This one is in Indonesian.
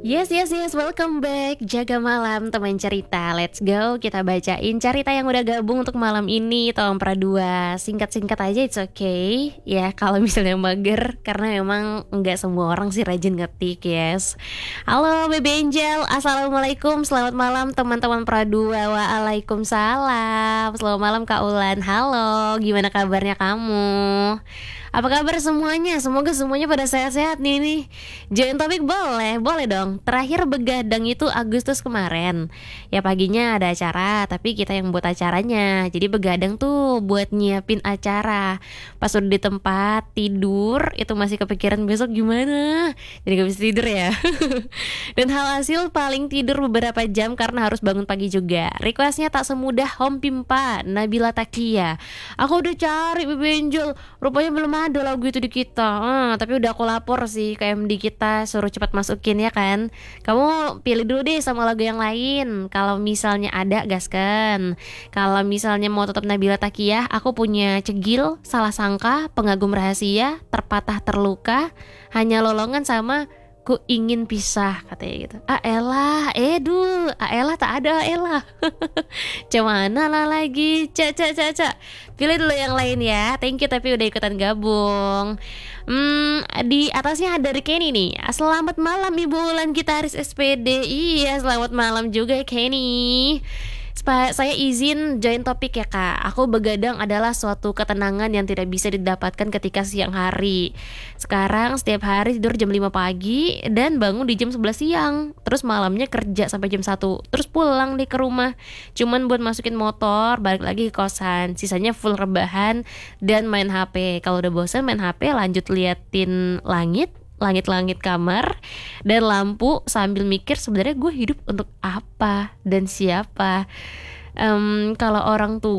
Yes, yes, yes, welcome back. Jaga malam teman cerita. Let's go, kita bacain cerita yang udah gabung untuk malam ini. Tolong Pradua, singkat-singkat aja, it's okay. Ya, kalau misalnya mager, karena memang nggak semua orang sih rajin ngetik, yes. Halo Baby Angel, Assalamualaikum. Selamat malam teman-teman Pradua. Waalaikumsalam. Selamat malam Kak Ulan. Halo, gimana kabarnya kamu? Apa kabar semuanya? Semoga semuanya pada sehat-sehat nih. Join topik boleh, boleh dong. Terakhir begadang itu Agustus kemarin. Ya paginya ada acara, tapi kita yang buat acaranya. Jadi begadang tuh buat nyiapin acara. Pas udah di tempat tidur, itu masih kepikiran besok gimana. Jadi gak bisa tidur ya. Dan hal hasil paling tidur beberapa jam karena harus bangun pagi juga. Requestnya tak semudah Home Pimpa, Nabila Takia. Aku udah cari Baby Angel, rupanya belum ada lagu itu di kita. Tapi udah aku lapor sih ke MD kita, suruh cepat masukin ya kan. Kamu pilih dulu deh sama lagu yang lain. Kalau misalnya ada, gaskan. Kalau misalnya mau tetap Nabila Takiyah, aku punya Cegil, Salah Sangka, Pengagum Rahasia, Terpatah Terluka, Hanya Lolongan sama Ku Ingin Pisah, katanya gitu. Elah tak ada Elah. Cemana lah lagi, cak. Pilih dulu yang lain ya. Thank you tapi udah ikutan gabung. Di atasnya ada dari Kenny nih. Selamat malam Ibu Ulan gitaris SPD. Iya, selamat malam juga Kenny. Saya izin join topik ya kak. Aku begadang adalah suatu ketenangan yang tidak bisa didapatkan ketika siang hari. Sekarang setiap hari tidur jam 5 pagi dan bangun di jam 11 siang. Terus malamnya kerja sampai jam 1. Terus pulang deh ke rumah. Cuman buat masukin motor, balik lagi ke kosan. Sisanya full rebahan dan main HP. Kalau udah bosan main HP, lanjut liatin langit-langit kamar dan lampu sambil mikir sebenarnya gue hidup untuk apa dan siapa. Kalau orang tua